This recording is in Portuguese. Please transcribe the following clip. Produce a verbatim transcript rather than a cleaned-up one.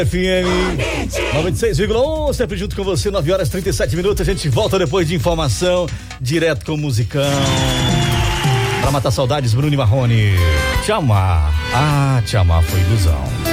F M noventa e seis vírgula um, sempre junto com você, nove horas e trinta e sete minutos. A gente volta depois de informação, direto com o musicão. Pra matar saudades, Bruno e Marrone. Te amar, ah, te amar foi ilusão.